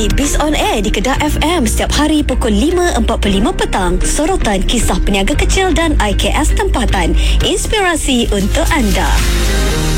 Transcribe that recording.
Ikuti Biz On Air di Kedah FM setiap hari pukul 5.45 petang. Sorotan kisah peniaga kecil dan IKS tempatan. Inspirasi untuk anda.